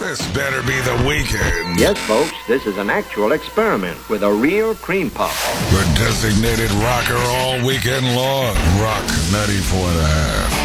This better be the weekend. Yes, folks, this is an actual experiment with a real cream puff. The designated rocker all weekend long. Rock 94.5.